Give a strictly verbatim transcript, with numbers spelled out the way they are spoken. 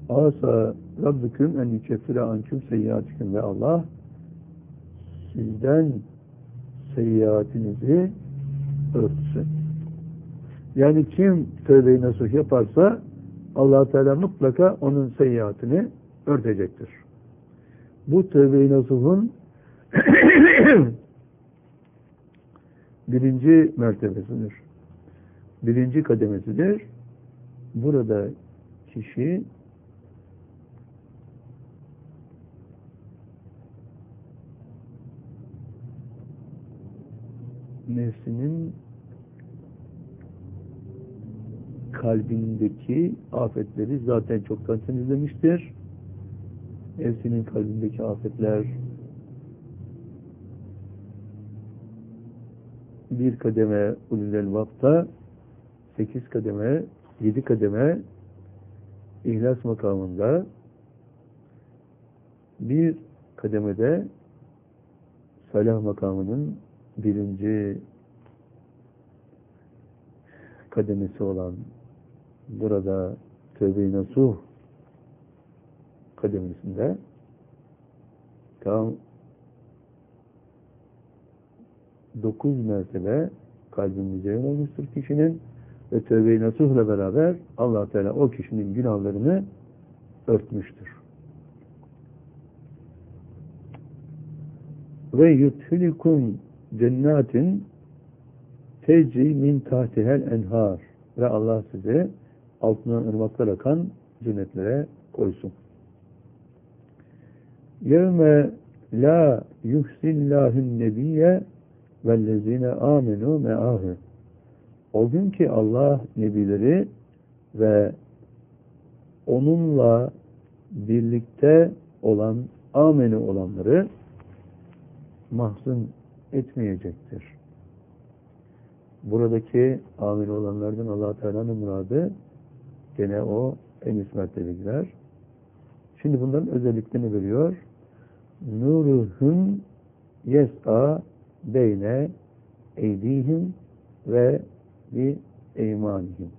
Asa Rabbüküm en yükeffire anküm seyyiatikum ve Allah sizden seyyiatinizi örtsün. Yani kim tövbe-i nasuh yaparsa Allah Teala mutlaka onun seyyiatini örtecektir. Bu tövbe-i nasuhun birinci mertebesidir. Birinci kademesidir. Burada kişi nefsinin kalbindeki afetleri zaten çoktan temizlemiştir. Nefsinin kalbindeki afetler bir kademe ulul vakta, sekiz kademe, yedi kademe ihlas makamında, bir kademede salah makamının birinci kademesi olan burada tövbe-i nasuh kademesinde tam dokuz mertebe kalbin müzeyyen olmuştur kişinin ve tövbe-i nasuhla beraber Allah Teala o kişinin günahlarını örtmüştür. Ve yudhilikum cennetin tecri min tahtihel enhar ve Allah size altından ırmaklar akan cennetlere koysun. Yevme la yuhsillahün nebiyye vellezine amenu me'ahü. O gün ki Allah nebileri ve onunla birlikte olan amenu olanları mahzun etmeyecektir. Buradaki amenu olanlardan Allah Teala'nın muradı gene o en üst mertebeler. Şimdi bunların özelliklerini veriyor. Nuruhum yes'a beyne eydihim ve bi eymanihim.